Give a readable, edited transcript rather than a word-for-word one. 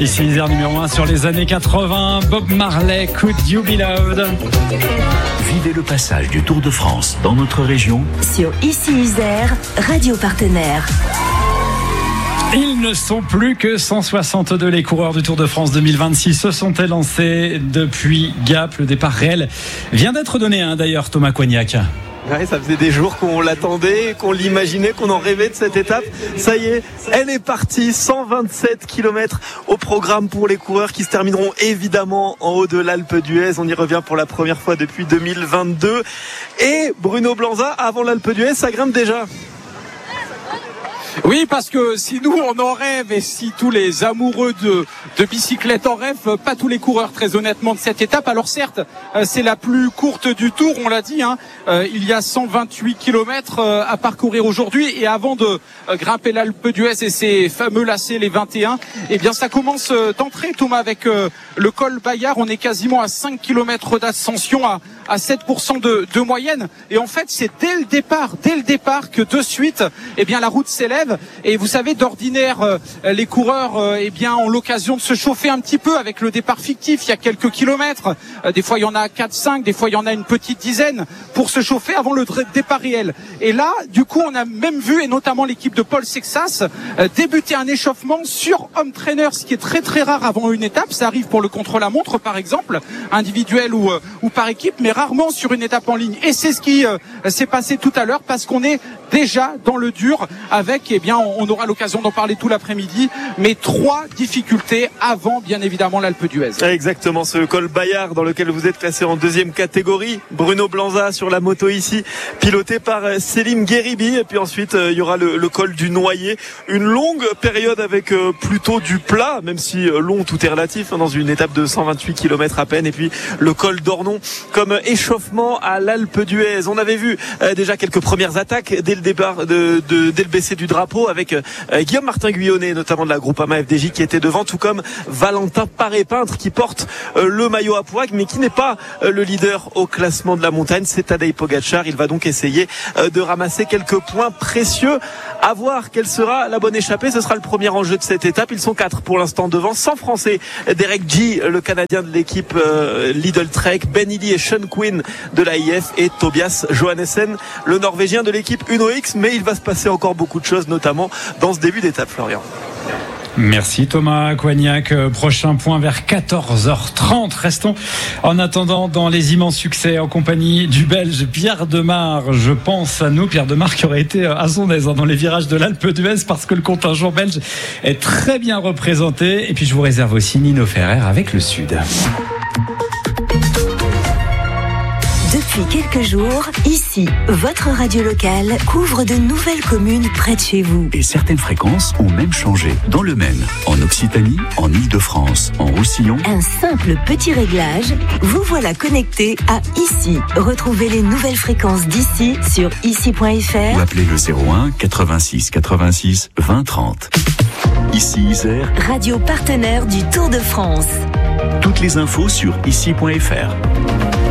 Ici Isère numéro 1 sur les années 80. Bob Marley, Could You Be Loved? Vivez le passage du Tour de France dans notre région sur Ici Isère, radio partenaire. Ils ne sont plus que 162. Les coureurs du Tour de France 2026 se sont élancés depuis Gap. Le départ réel vient d'être donné, d'ailleurs, Thomas Coignac. Ouais, ça faisait des jours qu'on l'attendait, qu'on l'imaginait, qu'on en rêvait de cette étape. Ça y est, elle est partie. 127 km au programme pour les coureurs qui se termineront évidemment en haut de l'Alpe d'Huez. On y revient pour la première fois depuis 2022. Et Bruno Blanza, avant l'Alpe d'Huez, ça grimpe déjà. Oui, parce que si nous on en rêve et si tous les amoureux de bicyclette en rêvent, pas tous les coureurs très honnêtement de cette étape. Alors certes, c'est la plus courte du Tour, on l'a dit, il y a 128 km à parcourir aujourd'hui, et avant de grimper l'Alpe d'Huez et ces fameux lacets, les 21, eh bien ça commence d'entrée, Thomas, avec le col Bayard. On est quasiment à 5 km d'ascension, à 7% de moyenne, et en fait c'est dès le départ que de suite eh bien la route s'élève. Et vous savez, d'ordinaire les coureurs ont l'occasion de se chauffer un petit peu avec le départ fictif. Il y a quelques kilomètres, des fois il y en a 4-5, des fois il y en a une petite dizaine pour se chauffer avant le départ réel. Et là du coup on a même vu, et notamment l'équipe de Paul Sexas, débuter un échauffement sur home trainer, ce qui est très très rare avant une étape. Ça arrive pour le contre-la-montre par exemple, individuel ou par équipe, mais rarement sur une étape en ligne. Et c'est ce qui s'est passé tout à l'heure, parce qu'on est déjà dans le dur avec, on aura l'occasion d'en parler tout l'après-midi, mais 3 difficultés avant, bien évidemment, l'Alpe d'Huez. Exactement, ce col Bayard dans lequel vous êtes classé en 2e catégorie. Bruno Blanza sur la moto ici, piloté par Selim Gueribi. Et puis ensuite, il y aura le col du Noyer. Une longue période avec plutôt du plat, même si long, tout est relatif, dans une étape de 128 km à peine. Et puis le col d'Ornon comme échauffement à l'Alpe d'Huez. On avait vu déjà quelques premières attaques dès le départ, dès le baisser du drapeau, avec Guillaume Martin Guyonnet, notamment de la Groupama FDJ, qui était devant, tout comme Valentin Paré-Peintre, qui porte le maillot à Pouac, mais qui n'est pas le leader au classement de la montagne. C'est Tadej Pogačar. Il va donc essayer de ramasser quelques points précieux. À voir quelle sera la bonne échappée. Ce sera le premier enjeu de cette étape. Ils sont 4 pour l'instant devant, sans Français. Derek G, le Canadien de l'équipe Lidl Trek, Ben Illy et Sean Quinn de l'AIF, et Tobias Johannessen, le Norvégien de l'équipe Uno X. Mais il va se passer encore beaucoup de choses, notamment dans ce début d'étape, Florian. Merci Thomas Coignac. Prochain point vers 14h30. Restons en attendant dans les immenses succès en compagnie du Belge Pierre Demar. Je pense à nous, Pierre Demar, qui aurait été à son aise dans les virages de l'Alpe d'Huez, parce que le contingent belge est très bien représenté. Et puis je vous réserve aussi Nino Ferrer avec le Sud. Depuis quelques jours, ici, votre radio locale couvre de nouvelles communes près de chez vous. et certaines fréquences ont même changé dans le Maine, en Occitanie, en Île-de-France, en Roussillon. Un simple petit réglage, vous voilà connecté à Ici. Retrouvez les nouvelles fréquences d'ici sur ici.fr Ou appelez le 01 86 86 20 30. Ici Isère, radio partenaire du Tour de France. toutes les infos sur ici.fr.